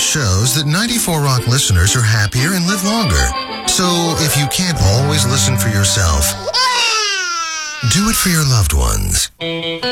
shows that 94 Rock listeners are happier and live longer. So if you can't always listen for yourself, do it for your loved ones.